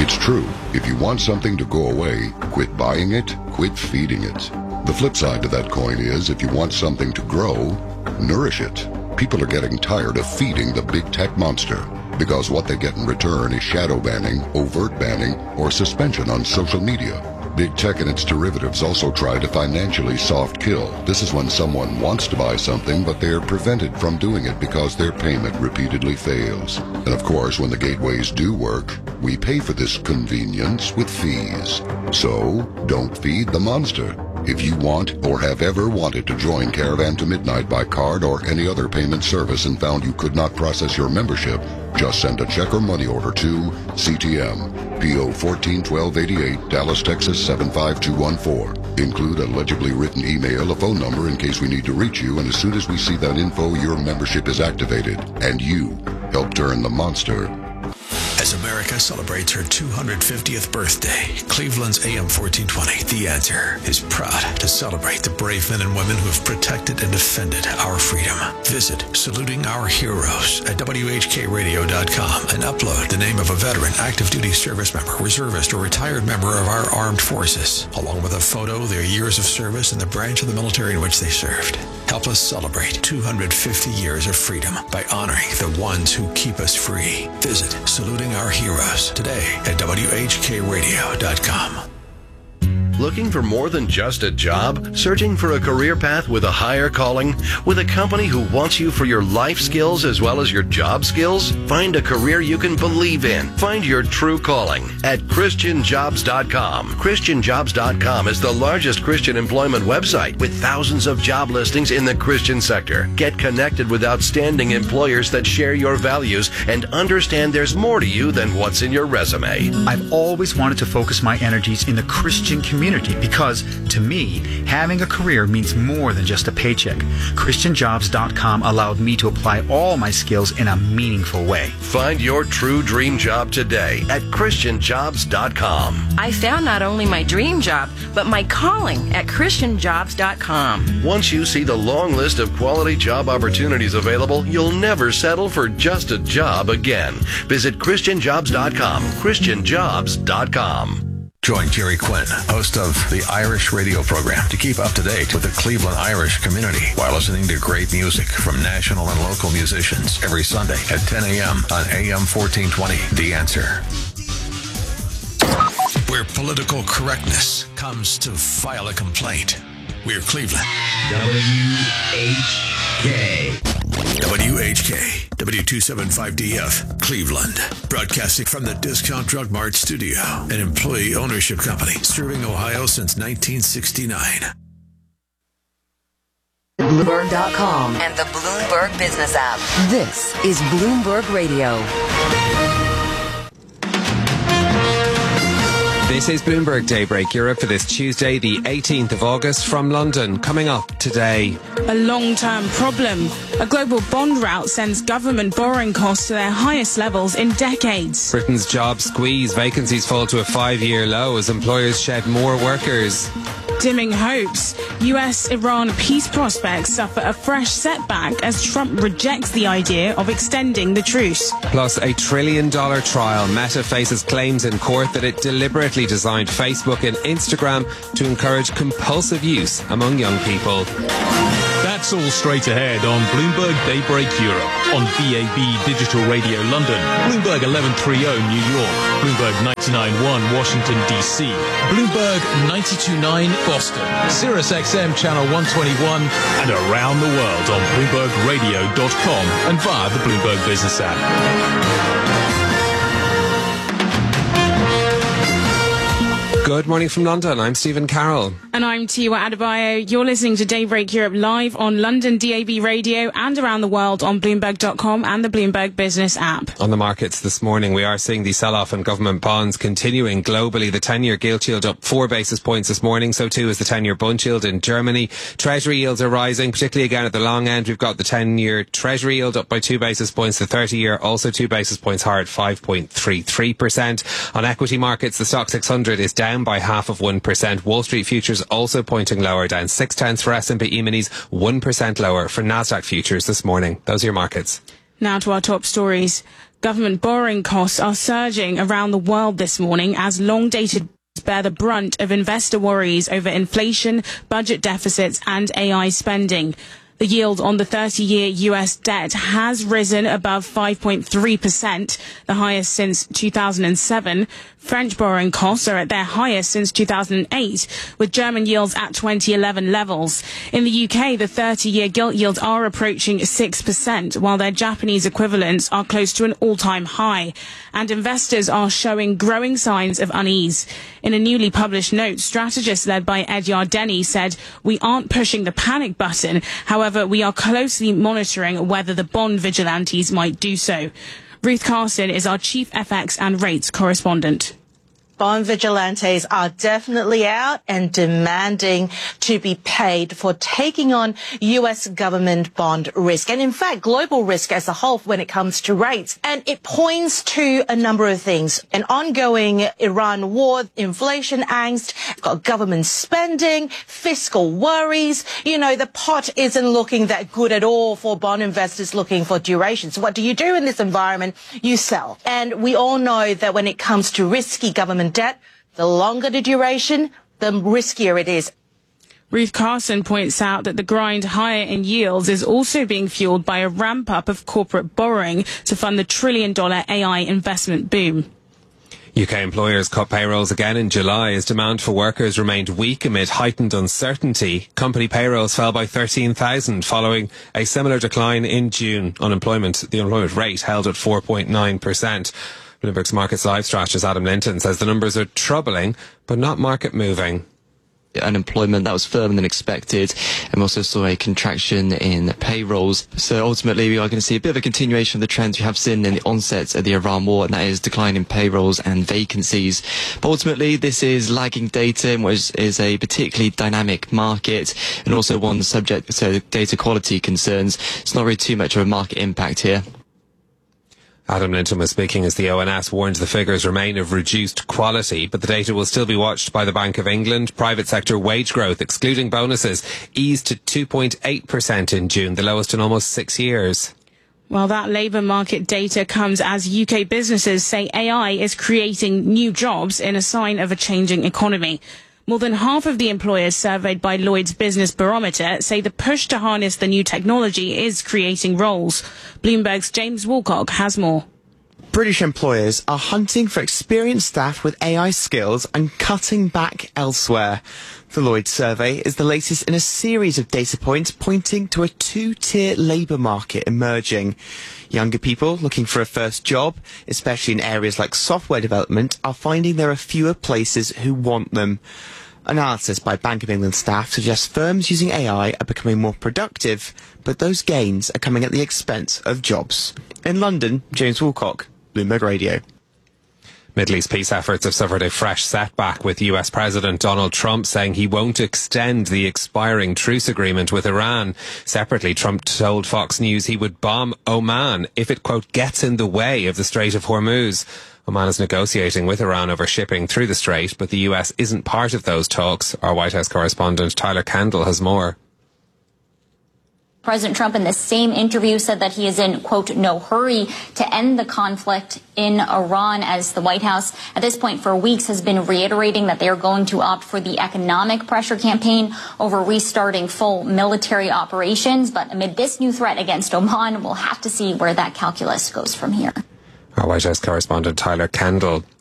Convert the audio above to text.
It's true. If you want something to go away, quit buying it, quit feeding it. The flip side to that coin is, if you want something to grow, nourish it. People are getting tired of feeding the big tech monster, because what they get in return is shadow banning, overt banning, or suspension on social media. Big tech and its derivatives also try to financially soft kill. This is when someone wants to buy something, but they are prevented from doing it because their payment repeatedly fails. And of course, when the gateways do work, we pay for this convenience with fees. So, don't feed the monster. If you want or have ever wanted to join Caravan to Midnight by card or any other payment service and found you could not process your membership, just send a check or money order to CTM, P.O. 141288, Dallas, Texas 75214. Include a legibly written email, a phone number in case we need to reach you, and as soon as we see that info, your membership is activated, and you help turn the monster. As America celebrates her 250th birthday, Cleveland's AM 1420, The Answer, is proud to celebrate the brave men and women who have protected and defended our freedom. Visit Saluting Our Heroes at WHKRadio.com and upload the name of a veteran, active duty service member, reservist, or retired member of our armed forces, along with a photo, their years of service, and the branch of the military in which they served. Help us celebrate 250 years of freedom by honoring the ones who keep us free. Visit Saluting Our Heroes today at WHKRadio.com. Looking for more than just a job? Searching for a career path with a higher calling? With a company who wants you for your life skills as well as your job skills? Find a career you can believe in. Find your true calling at ChristianJobs.com. ChristianJobs.com is the largest Christian employment website with thousands of job listings in the Christian sector. Get connected with outstanding employers that share your values and understand there's more to you than what's in your resume. I've always wanted to focus my energies in the Christian community because, to me, having a career means more than just a paycheck. ChristianJobs.com allowed me to apply all my skills in a meaningful way. Find your true dream job today at ChristianJobs.com. I found not only my dream job, but my calling at ChristianJobs.com. Once you see the long list of quality job opportunities available, you'll never settle for just a job again. Visit ChristianJobs.com. ChristianJobs.com. Join Jerry Quinn, host of the Irish radio program, to keep up to date with the Cleveland Irish community while listening to great music from national and local musicians every Sunday at 10 a.m. on AM 1420. The Answer. Where political correctness comes to file a complaint. We're Cleveland. WHK. WHK, W275DF, Cleveland. Broadcasting from the Discount Drug Mart studio, an employee ownership company serving Ohio since 1969. Bloomberg.com and the Bloomberg Business app. This is Bloomberg Radio. This is Bloomberg Daybreak Europe for this Tuesday, the 18th of August, from London. Coming up today. A long-term problem. A global bond rout sends government borrowing costs to their highest levels in decades. Britain's job squeeze. Vacancies fall to a 5-year low as employers shed more workers. Dimming hopes. US-Iran peace prospects suffer a fresh setback as Trump rejects the idea of extending the truce. Plus, $1 trillion trial. Meta faces claims in court that it deliberately designed Facebook and Instagram to encourage compulsive use among young people. That's all straight ahead on Bloomberg Daybreak Europe, on BAB Digital Radio London, Bloomberg 1130 New York, Bloomberg 99.1 Washington DC, Bloomberg 92.9 Boston, Sirius XM Channel 121, and around the world on BloombergRadio.com and via the Bloomberg Business app. Good morning from London. I'm Stephen Carroll. And I'm Tiwa Adebayo. You're listening to Daybreak Europe live on London DAB Radio and around the world on Bloomberg.com and the Bloomberg Business app. On the markets this morning, we are seeing the sell-off in government bonds continuing globally. The 10-year gilt yield up 4 basis points this morning. So too is the 10-year bund yield in Germany. Treasury yields are rising, particularly again at the long end. We've got the 10-year Treasury yield up by 2 basis points. The 30-year also 2 basis points higher at 5.33%. On equity markets, the Stock 600 is down by 0.5%. Wall Street futures also pointing lower, down 0.6 for S&P E-minis, 1% lower for Nasdaq futures this morning. Those are your markets. Now to our top stories. Government borrowing costs are surging around the world this morning as long-dated bear the brunt of investor worries over inflation, budget deficits and AI spending. The yield on the 30-year US debt has risen above 5.3%, the highest since 2007. French borrowing costs are at their highest since 2008, with German yields at 2011 levels. In the UK, the 30-year gilt yields are approaching 6%, while their Japanese equivalents are close to an all-time high. And investors are showing growing signs of unease. In a newly published note, strategists led by Ed Yardeni said, "We aren't pushing the panic button. However, we are closely monitoring whether the bond vigilantes might do so." Ruth Carson is our chief FX and rates correspondent. Bond vigilantes are definitely out and demanding to be paid for taking on US government bond risk. And in fact, global risk as a whole when it comes to rates. And it points to a number of things. An ongoing Iran war, inflation angst, got government spending, fiscal worries. You know, the pot isn't looking that good at all for bond investors looking for duration. So what do you do in this environment? You sell. And we all know that when it comes to risky government debt, the longer the duration, the riskier it is. Ruth Carson points out that the grind higher in yields is also being fueled by a ramp up of corporate borrowing to fund the $1 trillion AI investment boom. UK employers cut payrolls again in July as demand for workers remained weak amid heightened uncertainty. Company payrolls fell by 13,000 following a similar decline in June. The unemployment rate held at 4.9%. Bloomberg's Markets Live strategist Adam Linton says the numbers are troubling, but not market moving. Unemployment, that was firmer than expected, and we also saw a contraction in payrolls. So ultimately we are going to see a bit of a continuation of the trends we have seen in the onset of the Iran war, and that is decline in payrolls and vacancies. But ultimately this is lagging data in what is a particularly dynamic market, and also one subject to data quality concerns. It's not really too much of a market impact here. Adam Linton was speaking as the ONS warns the figures remain of reduced quality, but the data will still be watched by the Bank of England. Private sector wage growth, excluding bonuses, eased to 2.8% in June, the lowest in almost 6 years. Well, that labour market data comes as UK businesses say AI is creating new jobs in a sign of a changing economy. More than half of the employers surveyed by Lloyd's Business Barometer say the push to harness the new technology is creating roles. Bloomberg's James Woolcock has more. British employers are hunting for experienced staff with AI skills and cutting back elsewhere. The Lloyd's survey is the latest in a series of data points pointing to a two-tier labour market emerging. Younger people looking for a first job, especially in areas like software development, are finding there are fewer places who want them. Analysis by Bank of England staff suggests firms using AI are becoming more productive, but those gains are coming at the expense of jobs. In London, James Woolcock, Bloomberg Radio. Middle East peace efforts have suffered a fresh setback, with US President Donald Trump saying he won't extend the expiring truce agreement with Iran. Separately, Trump told Fox News he would bomb Oman if it, quote, gets in the way of the Strait of Hormuz. Oman is negotiating with Iran over shipping through the strait, but the US isn't part of those talks. Our White House correspondent Tyler Kendall has more. President Trump in the same interview said that he is in, quote, no hurry to end the conflict in Iran, as the White House at this point for weeks has been reiterating that they are going to opt for the economic pressure campaign over restarting full military operations. But amid this new threat against Oman, we'll have to see where that calculus goes from here. Our White House correspondent Tyler Kendall.